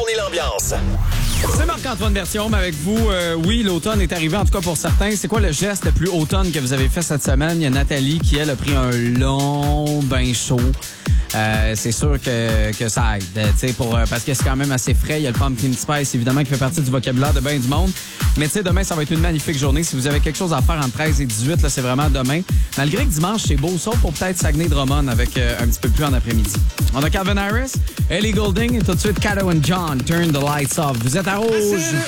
tourner l'ambiance. C'est Marc-Antoine Berthiaume avec vous. Oui, l'automne est arrivé, en tout cas pour certains. C'est quoi le geste le plus automne que vous avez fait cette semaine? Il y a Nathalie qui, elle, a pris un long bain chaud. C'est sûr que ça aide, parce que c'est quand même assez frais. Il y a le pumpkin spice, évidemment, qui fait partie du vocabulaire de bien du monde. Mais tu sais, demain, ça va être une magnifique journée. Si vous avez quelque chose à faire entre 13 et 18, là, c'est vraiment demain. Malgré que dimanche, c'est beau, sauf pour peut-être Saguenay-Drummond avec un petit peu plus en après-midi. On a Calvin Harris, Ellie Goulding et tout de suite Cato and John, Turn the Lights Off. Vous êtes à Rouge.